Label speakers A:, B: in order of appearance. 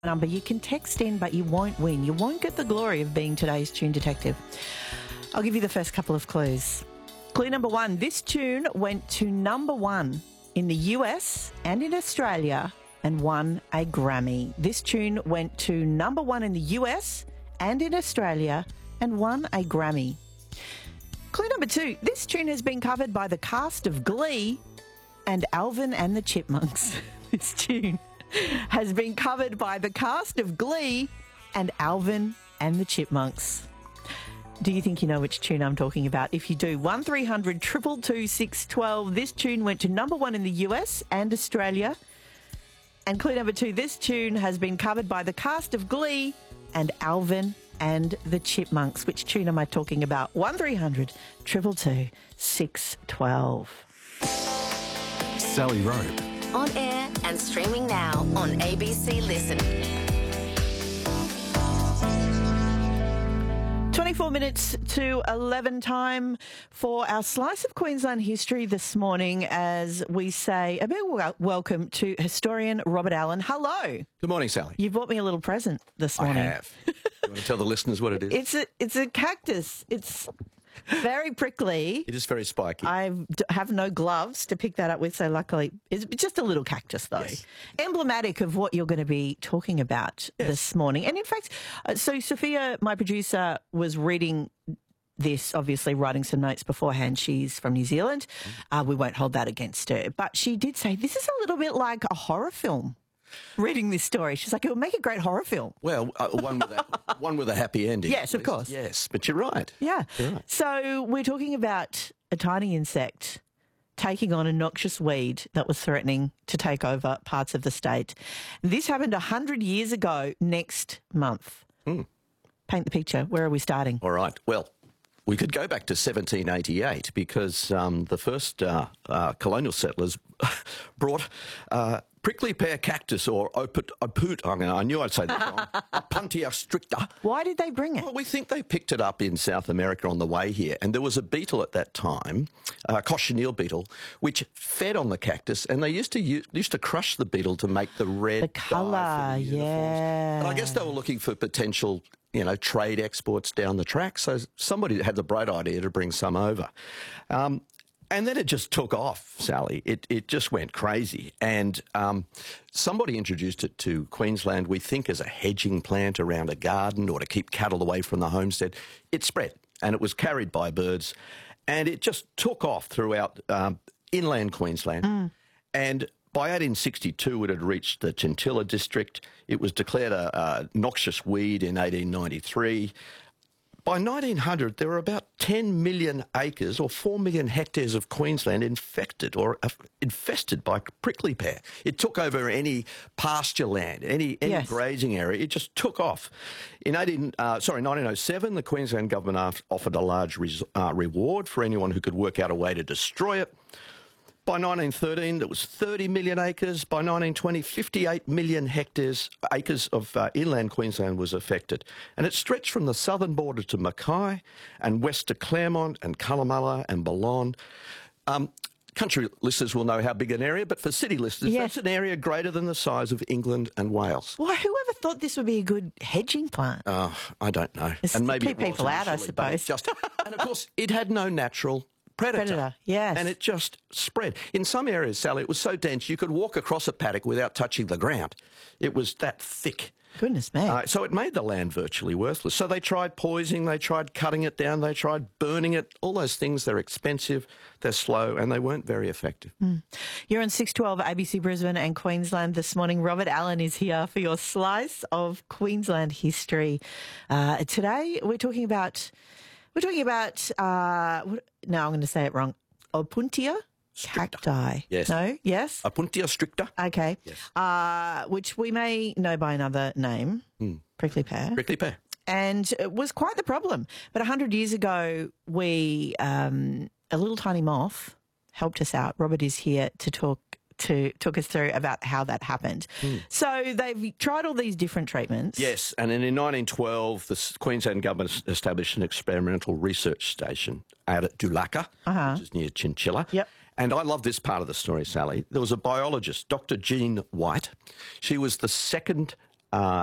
A: number. You can text in, but you won't win. You won't get the glory of being today's Tune Detective. I'll give you the first couple of clues. Clue number one, this tune went to number one in the US and in Australia and won a Grammy. This tune went to number one in the US and in Australia and won a Grammy. Clue number two, this tune has been covered by the cast of Glee and Alvin and the Chipmunks. This tune has been covered by the cast of Glee and Alvin and the Chipmunks. Do you think you know which tune I'm talking about? If you do, 1300 222 612. This tune went to number one in the US and Australia. And clue number two, this tune has been covered by the cast of Glee and Alvin and the Chipmunks. Which tune am I talking about? 1300 222 612.
B: Sally Rowe.
C: On air and streaming now on ABC Listen.
A: 24 minutes to 11 time for our Slice of Queensland history this morning as we say a big welcome to historian Robert Allen. Hello.
B: Good morning, Sally.
A: You bought me a little present this morning.
B: I have. You want to tell the listeners what it is?
A: It's a cactus. It's very prickly.
B: It is very spiky.
A: I have no gloves to pick that up with, so luckily it's just a little cactus, though.
B: Yes.
A: Emblematic of what you're going to be talking about this morning. And in fact, so Sophia, my producer, was reading this, obviously writing some notes beforehand. She's from New Zealand. We won't hold that against her. But she did say, this is a little bit like a horror film. Reading this story, she's like, it would make a great horror film.
B: Well, one with a happy ending.
A: Yes, of course.
B: Yes, but you're right.
A: Yeah.
B: You're right.
A: So we're talking about a tiny insect taking on a noxious weed that was threatening to take over parts of the state. This happened 100 years ago next month. Paint the picture. Where are we starting?
B: All right. Well, we could go back to 1788 because the first colonial settlers brought prickly pear cactus or oput. I knew I'd say that wrong. Opuntia stricta.
A: Why did they bring it?
B: Well, we think they picked it up in South America on the way here, and there was a beetle at that time, a cochineal beetle, which fed on the cactus, and they used to crush the beetle to make the red
A: The colour,
B: dye for the uniforms.
A: yeah.
B: And I guess they were looking for potential, trade exports down the track, so somebody had the bright idea to bring some over. And then it just took off, Sally. It just went crazy. And somebody introduced it to Queensland, we think, as a hedging plant around a garden or to keep cattle away from the homestead. It spread, and it was carried by birds. And it just took off throughout inland Queensland. And by 1862, it had reached the Chintilla district. It was declared a noxious weed in 1893. By 1900, there were about 10 million acres or 4 million hectares of Queensland infected or infested by prickly pear. It took over any pasture land, any grazing area. It just took off. In 1907, the Queensland government offered a large reward for anyone who could work out a way to destroy it. By 1913, there was 30 million acres. By 1920, 58 million acres of inland Queensland was affected. And it stretched from the southern border to Mackay and west to Claremont and Cunnamulla and Balonne. Country listeners will know how big an area, but for city listeners, that's an area greater than the size of England and Wales.
A: Well, whoever thought this would be a good hedging plant?
B: I don't know.
A: It's
B: and maybe
A: keep people out, I suppose.
B: And of course, it had no natural predator.
A: Yes.
B: And it just spread. In some areas, Sally, it was so dense you could walk across a paddock without touching the ground. It was that thick.
A: Goodness me.
B: So it made the land virtually worthless. So they tried poisoning, they tried cutting it down, they tried burning it. All those things, they're expensive, they're slow, and they weren't very effective.
A: You're on 612 ABC Brisbane and Queensland this morning. Robert Allen is here for your Slice of Queensland history. Today we're talking about now I'm going to say it wrong. Opuntia cacti.
B: Yes.
A: No? Yes?
B: Opuntia stricta.
A: Okay.
B: Yes.
A: Which we may know by another name, prickly pear.
B: Prickly pear.
A: And it was quite the problem. But 100 years ago, a little tiny moth helped us out. Robert is here to talk us through about how that happened. So they've tried all these different treatments.
B: Yes, and then in 1912, the Queensland government established an experimental research station out at Dulacca, which is near Chinchilla.
A: Yep.
B: And I love this part of the story, Sally. There was a biologist, Dr. Jean White. She was the second